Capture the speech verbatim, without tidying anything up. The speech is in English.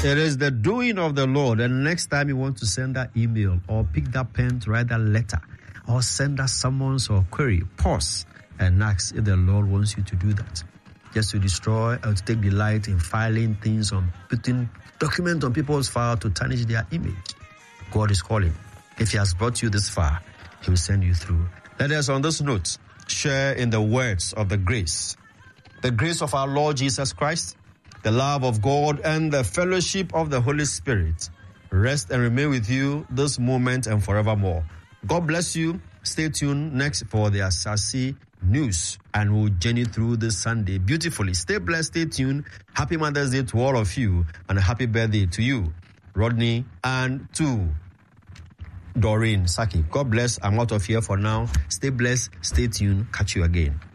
It is the doing of the Lord. And next time you want to send that email or pick that pen to write that letter or send that summons or query, pause and ask if the Lord wants you to do that. Just to destroy or to take delight in filing things on, putting documents on people's file to tarnish their image. God is calling. If he has brought you this far, he will send you through. Let us on this note share in the words of the grace. The grace of our Lord Jesus Christ, the love of God, and the fellowship of the Holy Spirit rest and remain with you this moment and forevermore. God bless you. Stay tuned next for the Asase news, and we'll journey through this Sunday beautifully. Stay blessed, stay tuned. Happy Mother's Day to all of you, and a happy birthday to you, Rodney, and to Doreen Saki. God bless. I'm out of here for now. Stay blessed, stay tuned. Catch you again.